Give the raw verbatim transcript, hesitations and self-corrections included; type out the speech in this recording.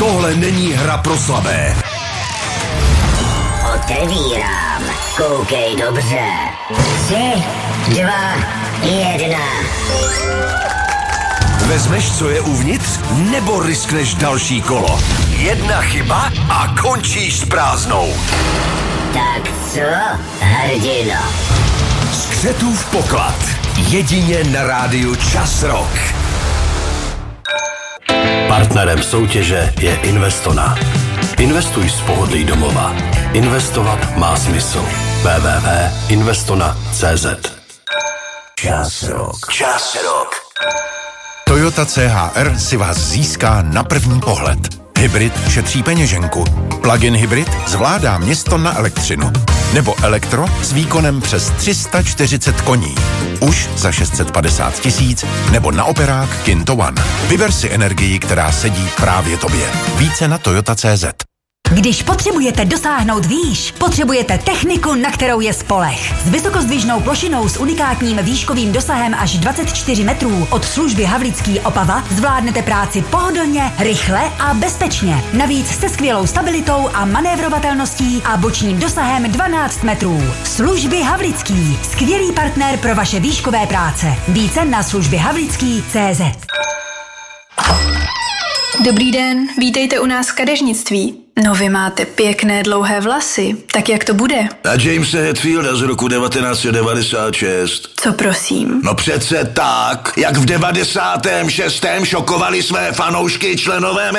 Tohle není hra pro slabé. Otevírám. Koukej dobře. Tři, dva, jedna. Vezmeš, co je uvnitř, nebo riskneš další kolo? Jedna chyba a končíš s prázdnou. Tak co, hrdino? Skřetův poklad. Jedině na rádiu Čas Rock. Partnerem soutěže je Investona. Investuj z pohodlí domova. Investovat má smysl. w w w tečka investona tečka c z. Čas Rock. Čas Rock. Toyota C H R si vás získá na první pohled. Hybrid šetří peněženku. Plug-in hybrid zvládá město na elektřinu. Nebo elektro s výkonem přes tři sta čtyřicet koní. Už za šest set padesát tisíc nebo na operák Kinto One. Vyber si energii, která sedí právě tobě. Více na toyota tečka c z. Když potřebujete dosáhnout výš, potřebujete techniku, na kterou je spoleh. S vysokozdvižnou plošinou s unikátním výškovým dosahem až dvacet čtyři metrů od služby Havlický Opava zvládnete práci pohodlně, rychle a bezpečně. Navíc se skvělou stabilitou a manévrovatelností a bočním dosahem dvanáct metrů. Služby Havlický. Skvělý partner pro vaše výškové práce. Více na služby havlický tečka c z. Dobrý den, vítejte u nás v kadeřnictví. No vy máte pěkné dlouhé vlasy, tak jak to bude? Na Jamese Hetfielda z roku devatenáct set devadesát šest. Co prosím? No přece tak, jak v devadesátém šestém šokovali své fanoušky členové